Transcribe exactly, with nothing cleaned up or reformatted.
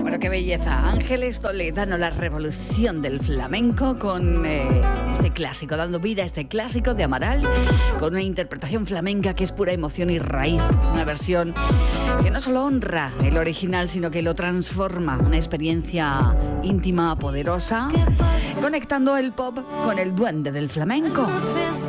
Bueno, qué belleza. Ángeles Toledano, la revolución del flamenco con eh, este clásico, dando vida a este clásico de Amaral, con una interpretación flamenca que es pura emoción y raíz. Una versión que no solo honra el original, sino que lo transforma. Una experiencia íntima, poderosa, conectando el pop con el duende del flamenco.